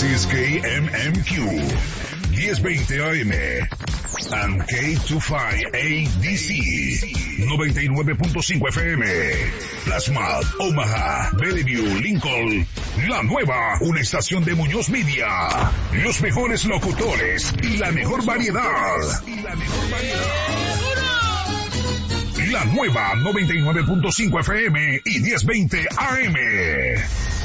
This is KMMQ 1020 AM and K25ADC 99.5 FM. Plasma, Omaha, Bellevue, Lincoln. La Nueva, una estación de Muñoz Media. Los mejores locutores y la mejor variedad. La Nueva 99.5 FM y 1020 AM.